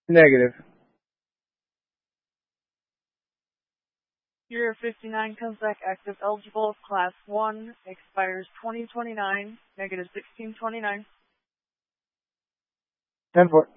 Negative. Year 59 comes back active, eligible, class 1, expires 2029, negative 1629. 10-4.